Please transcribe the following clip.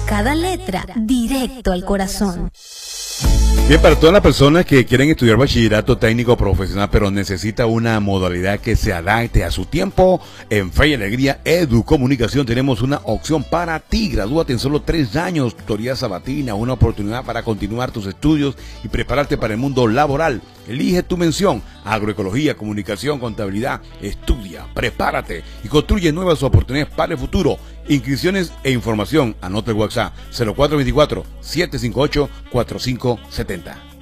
cada letra directo al corazón. Bien, para todas las personas que quieren estudiar bachillerato técnico profesional, pero necesita una modalidad que se adapte a su tiempo, en Fe y Alegría Educomunicación tenemos una opción para ti. Gradúate en solo 3 años, tutoría sabatina, una oportunidad para continuar tus estudios y prepararte para el mundo laboral. Elige tu mención: agroecología, comunicación, contabilidad. Estudia, prepárate y construye nuevas oportunidades para el futuro. Inscripciones e información, anota el WhatsApp 0424-758-4570.